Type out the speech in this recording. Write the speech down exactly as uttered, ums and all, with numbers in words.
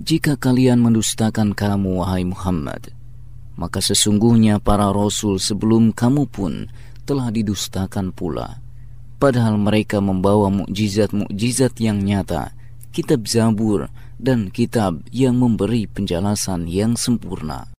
Jika kalian mendustakan kamu, wahai Muhammad, maka sesungguhnya para rasul sebelum kamu pun telah didustakan pula. Padahal mereka membawa mukjizat-mukjizat yang nyata, kitab Zabur dan kitab yang memberi penjelasan yang sempurna.